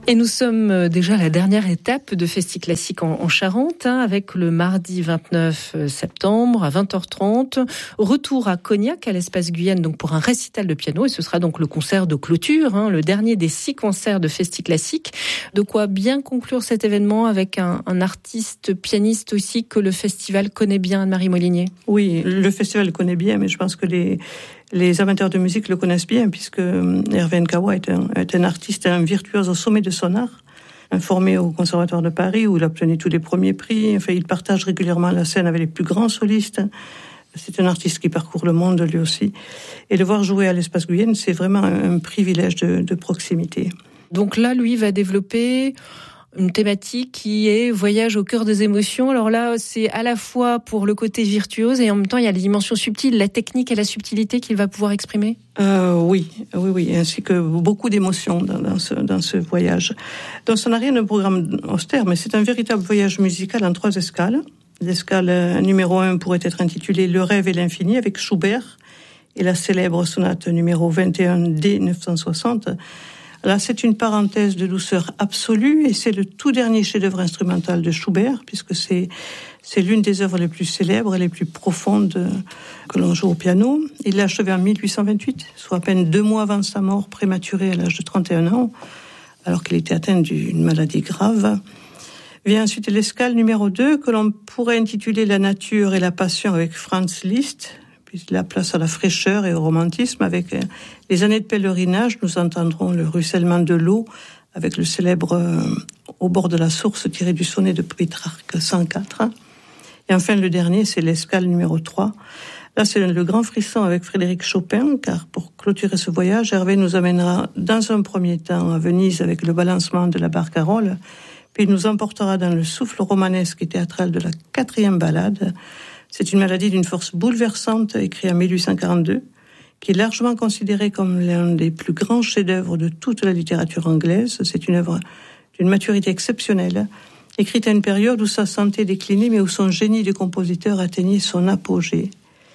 Et nous sommes déjà à la dernière étape de Festi Classique en Charente, avec le mardi 29 septembre à 20h30. Retour à Cognac, à l'Espace Guyenne, donc pour un récital de piano. Et ce sera donc le concert de clôture, le dernier des 6 concerts de Festi Classique. De quoi bien conclure cet événement avec un artiste pianiste aussi que le festival connaît bien, Anne-Marie Molinier. Oui, le festival le connaît bien, mais je pense que les amateurs de musique le connaissent bien, puisque Hervé Nkawa est un artiste, un virtuose au sommet de son art, formé au Conservatoire de Paris, où il a obtenu tous les premiers prix. Enfin, il partage régulièrement la scène avec les plus grands solistes. C'est un artiste qui parcourt le monde, lui aussi. Et le voir jouer à l'Espace Guyenne, c'est vraiment un privilège de proximité. Donc là, lui va développer une thématique qui est voyage au cœur des émotions. Alors là, c'est à la fois pour le côté virtuose et en même temps, il y a les dimensions subtiles, la technique et la subtilité qu'il va pouvoir exprimer. Oui, ainsi que beaucoup d'émotions dans ce voyage. Donc, ça n'a rien d'un programme austère, mais c'est un véritable voyage musical en 3 escales. L'escale numéro 1 pourrait être intitulée « Le rêve et l'infini » avec Schubert et la célèbre sonate numéro 21 D 960. Là, c'est une parenthèse de douceur absolue et c'est le tout dernier chef-d'œuvre instrumental de Schubert, puisque c'est l'une des œuvres les plus célèbres et les plus profondes que l'on joue au piano. Il l'a achevé en 1828, soit à peine 2 mois avant sa mort prématurée à l'âge de 31 ans, alors qu'il était atteint d'une maladie grave. Vient ensuite l'escale numéro 2, que l'on pourrait intituler « La nature et la passion » avec Franz Liszt, puis la place à la fraîcheur et au romantisme. Avec les années de pèlerinage, nous entendrons le ruissellement de l'eau avec le célèbre Au bord de la source tiré du sonnet de Pétrarque 104. Et enfin, le dernier, c'est l'escale numéro 3. Là, c'est le grand frisson avec Frédéric Chopin, car pour clôturer ce voyage, Hervé nous amènera dans un premier temps à Venise avec le balancement de la barcarolle, puis il nous emportera dans le souffle romanesque et théâtral de la 4e ballade. C'est une mélodie d'une force bouleversante, écrite en 1842, qui est largement considérée comme l'un des plus grands chefs-d'œuvre de toute la littérature anglaise. C'est une œuvre d'une maturité exceptionnelle, écrite à une période où sa santé déclinait, mais où son génie de compositeur atteignait son apogée.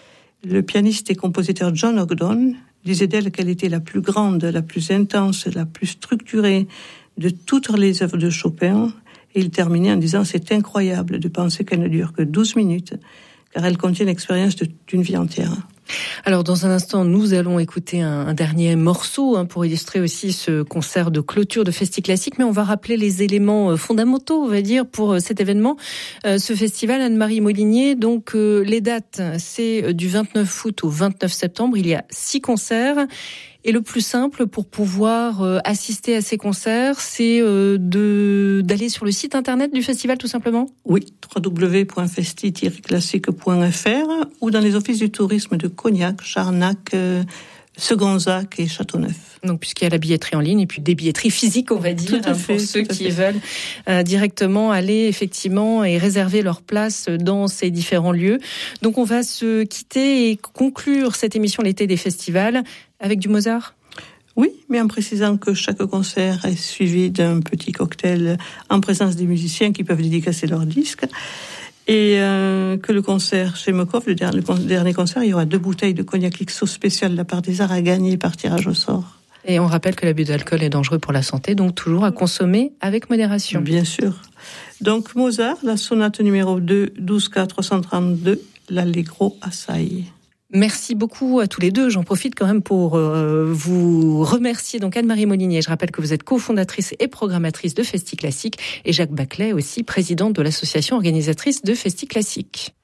Le pianiste et compositeur John Ogden disait d'elle qu'elle était la plus grande, la plus intense, la plus structurée de toutes les œuvres de Chopin. Et il terminait en disant « C'est incroyable de penser qu'elle ne dure que 12 minutes, car elle contient l'expérience d'une vie entière. » Alors, dans un instant, nous allons écouter un dernier morceau pour illustrer aussi ce concert de clôture de Festi Classique, mais on va rappeler les éléments fondamentaux, on va dire, pour cet événement, ce festival. Anne-Marie Molinier, donc les dates, c'est du 29 août au 29 septembre, il y a 6 concerts. Et le plus simple pour pouvoir assister à ces concerts, c'est d'aller sur le site internet du festival, tout simplement ? Oui, www.festi-classique.fr ou dans les offices du tourisme de Cognac, Charnac, Segonzac et Châteauneuf. Donc, puisqu'il y a la billetterie en ligne et puis des billetteries physiques, on va dire, pour ceux qui veulent directement aller effectivement et réserver leur place dans ces différents lieux. Donc, on va se quitter et conclure cette émission L'été des festivals avec du Mozart. Oui, mais en précisant que chaque concert est suivi d'un petit cocktail en présence des musiciens qui peuvent dédicacer leurs disques. Et que le concert chez Mokov, le dernier concert, il y aura 2 bouteilles de cognac XO spécial de la part des arts à gagner par tirage au sort. Et on rappelle que l'abus d'alcool est dangereux pour la santé, donc toujours à consommer avec modération. Bien sûr. Donc Mozart, la sonate numéro 2, 12K332, l'Allegro Assai. Merci beaucoup à tous les deux. J'en profite quand même pour vous remercier. Donc Anne-Marie Molinier, je rappelle que vous êtes cofondatrice et programmatrice de Festi Classique, et Jacques Baclet aussi, président de l'association organisatrice de Festi Classique.